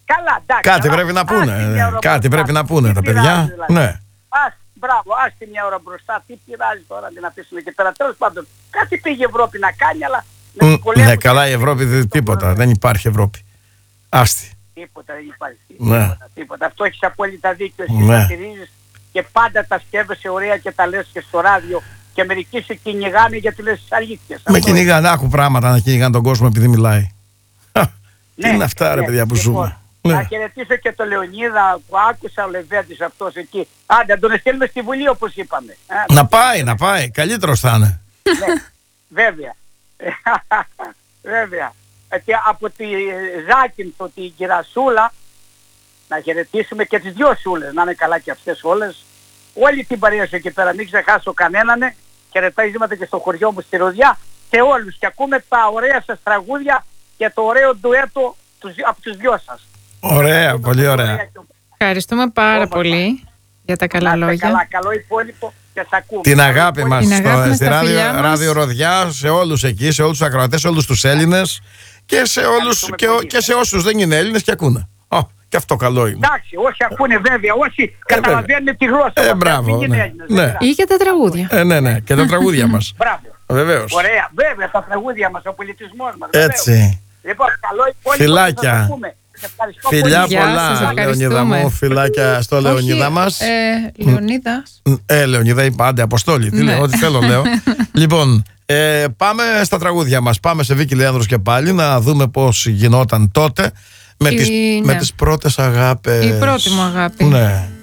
Καλά, εντάξει. Κάτι πρέπει να πούνε. Κάτι πρέπει να πούνε τα παιδιά. Ναι. Μπράβο, άστε μια ώρα μπροστά. Τι πειράζει τώρα να αφήσουμε και πέρα. Τέλος πάντων, κάτι πήγε η Ευρώπη να κάνει, αλλά. Ναι, καλά, η Ευρώπη τίποτα. Δεν υπάρχει Ευρώπη. Άστη. Τίποτα δεν υπάρχει. Ναι. Τίποτα. Αυτό έχεις απόλυτα δίκιο. Εσύ τα στηρίζεις και πάντα τα σκέφτεσαι ωραία και τα λες και στο ράδιο. Και μερικοί σε κυνηγάνε γιατί λες τις αλήθειες. Με κυνηγάνε, άκου πράγματα να κυνηγάνε τον κόσμο επειδή μιλάει. Τι είναι αυτά, ρε παιδιά, που ζούμε. Να χαιρετήσω και τον Λεωνίδα που άκουσα, ο Λεβέντης αυτός εκεί. Άντε, να τον στείλουμε στη Βουλή όπως είπαμε. Να πάει, καλύτερος θα είναι. Ναι, βέβαια. Βέβαια. Και από τη Ζάκυνθο, την Κυρασούλα, να χαιρετήσουμε και τις δυο Σούλες, να είναι καλά και αυτές όλες. Όλη την παρέα σου εκεί πέρα, μην ξεχάσω κανέναν. Χαιρετίσματα και στο χωριό μου στη Ροδιά και όλους. Και ακούμε τα ωραία σας τραγούδια και το ωραίο ντουέτο από τους δυο σας. Ωραία, πολύ ωραία. Ευχαριστούμε πάρα πολύ για τα καλά λόγια. Καλά, καλό υπόλοιπο και σ' ακούμε. Την αγάπη μας στη ράδιο Ροδιά, σε όλους εκεί, σε όλους τους ακροατές, σε όλους τους Έλληνες και σε όλους και σε όσους δεν είναι Έλληνες και ακούνε. Και αυτό καλό είναι. Εντάξει, όσοι ακούνε βέβαια, όσοι καταλαβαίνουν τη γλώσσα. Μπράβο. Ναι. Ή και τα τραγούδια. Ναι, και τα τραγούδια μας. Μπράβο. Βεβαίως. Ωραία, βέβαια, τα τραγούδια μας, ο πολιτισμός μας. Έτσι. Λοιπόν, καλό υπόλοιπο. Φιλάκια. Φιλιά πολλά, Λεωνίδα μου, φιλάκια στο Λεωνίδα μας. Λεωνίδας. Λεωνίδα είπα, άντε Αποστόλη, τι λέω, ό,τι θέλω λέω. Λοιπόν, πάμε στα τραγούδια μας. Πάμε σε Βίκη Λεάνδρος και πάλι να δούμε πώς γινόταν τότε με τις πρώτες αγάπες. Η πρώτη μου αγάπη. Ναι.